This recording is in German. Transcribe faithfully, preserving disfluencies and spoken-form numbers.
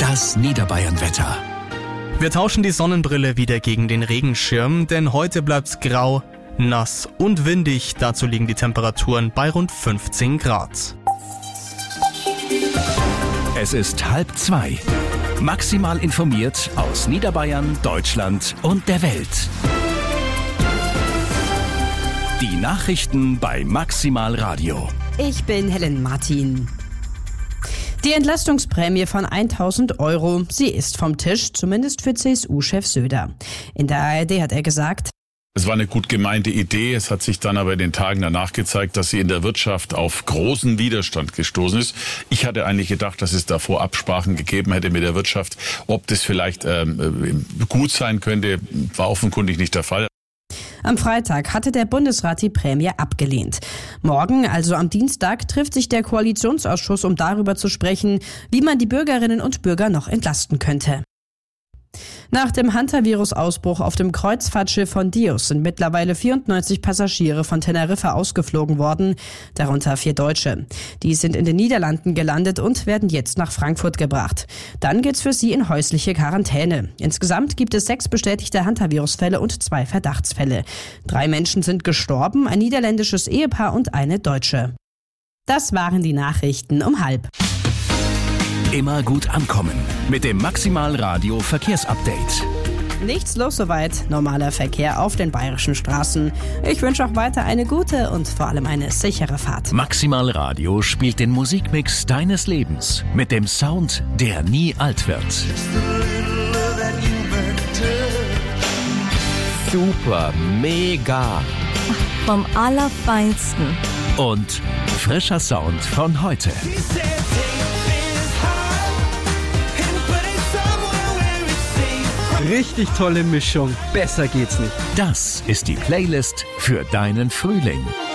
Das Niederbayern-Wetter. Wir tauschen die Sonnenbrille wieder gegen den Regenschirm, denn heute bleibt's grau, nass und windig. Dazu liegen die Temperaturen bei rund fünfzehn Grad. Es ist halb zwei. Maximal informiert aus Niederbayern, Deutschland und der Welt. Die Nachrichten bei Maximal Radio. Ich bin Helen Martin. Die Entlastungsprämie von tausend Euro, sie ist vom Tisch, zumindest für C S U-Chef Söder. In der A R D hat er gesagt: Es war eine gut gemeinte Idee. Es hat sich dann aber in den Tagen danach gezeigt, dass sie in der Wirtschaft auf großen Widerstand gestoßen ist. Ich hatte eigentlich gedacht, dass es davor Absprachen gegeben hätte mit der Wirtschaft. Ob das vielleicht ähm, gut sein könnte, war offenkundig nicht der Fall. Am Freitag hatte der Bundesrat die Prämie abgelehnt. Morgen, also am Dienstag, trifft sich der Koalitionsausschuss, um darüber zu sprechen, wie man die Bürgerinnen und Bürger noch entlasten könnte. Nach dem Hantavirus-Ausbruch auf dem Kreuzfahrtschiff von Dios sind mittlerweile vierundneunzig Passagiere von Teneriffa ausgeflogen worden, darunter vier Deutsche. Die sind in den Niederlanden gelandet und werden jetzt nach Frankfurt gebracht. Dann geht's für sie in häusliche Quarantäne. Insgesamt gibt es sechs bestätigte Hantavirus-Fälle und zwei Verdachtsfälle. Drei Menschen sind gestorben, ein niederländisches Ehepaar und eine Deutsche. Das waren die Nachrichten um halb. Immer gut ankommen mit dem Maximal Radio Verkehrsupdate. Nichts los soweit, normaler Verkehr auf den bayerischen Straßen. Ich wünsche auch weiter eine gute und vor allem eine sichere Fahrt. Maximal Radio spielt den Musikmix deines Lebens mit dem Sound, der nie alt wird. Super, mega. Vom Allerfeinsten. Und frischer Sound von heute. Richtig tolle Mischung. Besser geht's nicht. Das ist die Playlist für deinen Frühling.